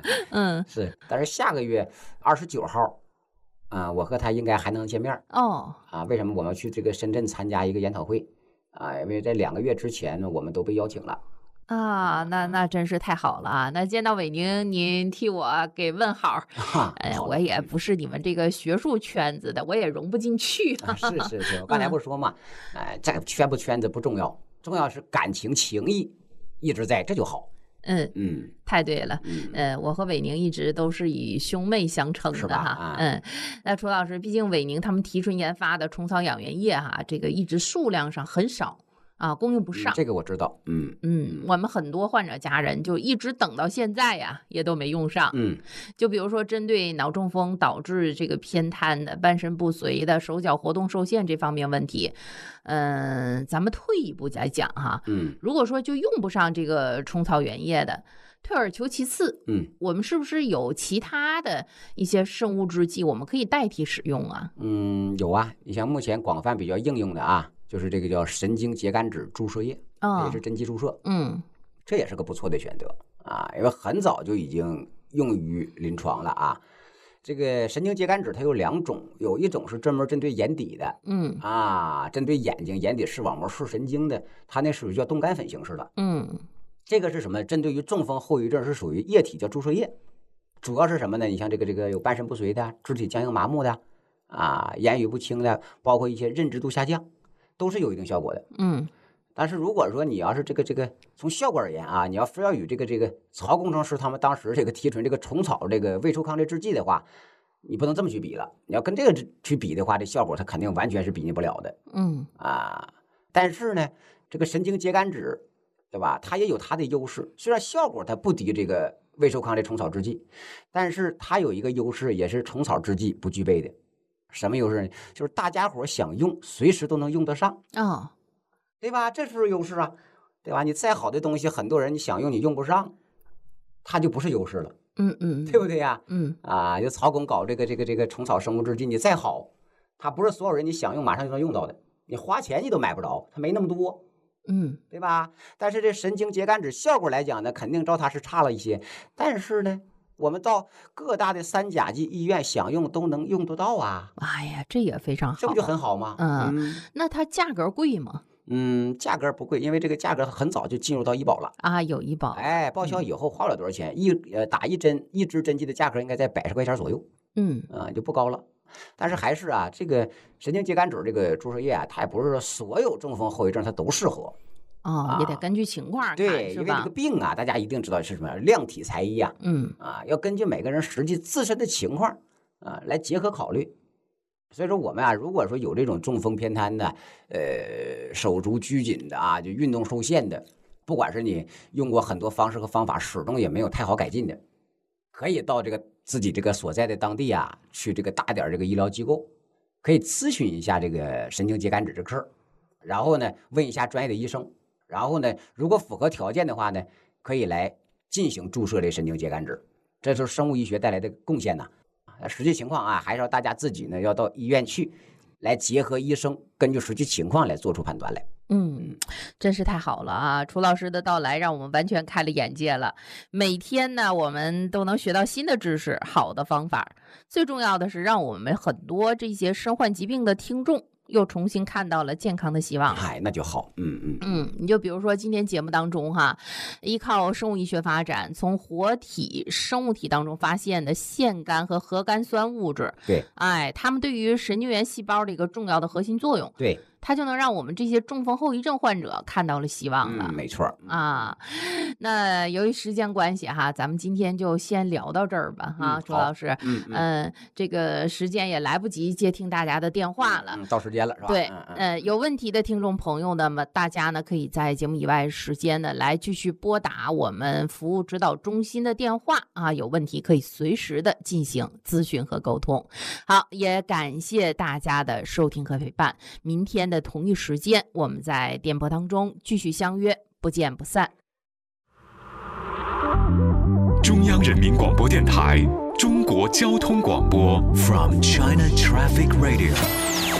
是，但是下个月29号，我和他应该还能见面。为什么我们去这个深圳参加一个研讨会？因为在2个月之前呢，我们都被邀请了。 那真是太好了啊！那见到伟宁，您替我给问好。我也不是你们这个学术圈子的，我也融不进去。 是，我刚才不说嘛，这个圈不圈子不重要，重要是感情情谊一直在，这就好。 太对了。我和伟宁一直都是以兄妹相称的哈。那楚老师，毕竟伟宁他们提纯研发的虫草养元液这个一直数量上很少。供应不上， 这个我知道。 我们很多患者家人就一直等到现在呀，也都没用上。就比如说针对脑中风导致这个偏瘫的、半身不遂的、手脚活动受限这方面问题，咱们退一步来讲哈，如果说就用不上这个虫草原液的，退而求其次，我们是不是有其他的一些生物制剂我们可以代替使用啊？ 有啊，你像目前广泛比较应用的就是这个叫神经节苷酯注射液，也是针剂注射，这也是个不错的选择因为很早就已经用于临床了这个神经节苷酯它有2种，有一种是专门针对眼底的，针对眼睛、眼底视网膜、视神经的，它那属于叫冻干粉形式的，这个是什么？针对于中风后遗症是属于液体叫注射液，主要是什么呢？你像这个有半身不遂的、肢体僵硬麻木的言语不清的，包括一些认知度下降。都是有一定效果的，但是如果说你要是这个从效果而言你要非要与这个曹工程师他们当时这个提纯这个虫草这个胃受抗这制剂的话，你不能这么去比了。你要跟这个去比的话，这效果它肯定完全是比拟不了的，但是呢，这个神经节苷酯，对吧？它也有它的优势，虽然效果它不敌这个胃受抗这虫草制剂，但是它有一个优势，也是虫草制剂不具备的。什么优势呢？就是大家伙想用，随时都能用得上对吧？这是优势对吧？你再好的东西，很多人你想用你用不上，它就不是优势了，对不对呀？就曹工搞这个虫草生物制剂，你再好，它不是所有人你想用马上就能用到的，你花钱你都买不着，它没那么多，对吧？但是这神经节苷酯效果来讲呢，肯定照它是差了一些，但是呢，我们到各大的3甲级医院想用都能用得到哎呀，这也非常好， 这不就很好吗？ 那它价格贵吗？ 价格不贵，因为这个价格很早就进入到医保了有医保， 报销以后花不了多少钱，打一支针剂的价格应该在100块钱左右，就不高了。但是还是这个神经节苷酯这个注射液它也不是说所有中风后遗症它都适合。 也得根据情况看， 对，因为这个病大家一定知道是什么，量体裁衣要根据每个人实际自身的情况来结合考虑。所以说我们如果说有这种中风偏瘫的，手足拘谨的就运动受限的，不管是你用过很多方式和方法，始终也没有太好改进的，可以到这个自己这个所在的当地去这个大点这个医疗机构，可以咨询一下这个神经节苷酯这个事儿，然后呢问一下专业的医生。然后呢，如果符合条件的话呢，可以来进行注射这神经节苷酯，这是生物医学带来的贡献实际情况还是要大家自己呢要到医院去，来结合医生根据实际情况来做出判断来。 真是太好了楚老师的到来让我们完全开了眼界了。每天呢，我们都能学到新的知识、好的方法，最重要的是让我们很多这些身患疾病的听众又重新看到了健康的希望。 那就好。 你就比如说今天节目当中依靠生物医学发展，从活体生物体当中发现的腺苷和核苷酸物质， 对， 它们对于神经元细胞的一个重要的核心作用， 对， 它就能让我们这些中风后遗症患者看到了希望了。 没错那由于时间关系咱们今天就先聊到这儿吧周老师。这个时间也来不及接听大家的电话了， 到时间了是吧？ 对，有问题的听众朋友呢，大家呢可以在节目以外时间呢来继续拨打我们服务指导中心的电话有问题可以随时的进行咨询和沟通。好，也感谢大家的收听和陪伴，明天的同一时间我们在电波当中继续相约，不见不散。 中央人民广播电台中国交通广播 From China Traffic Radio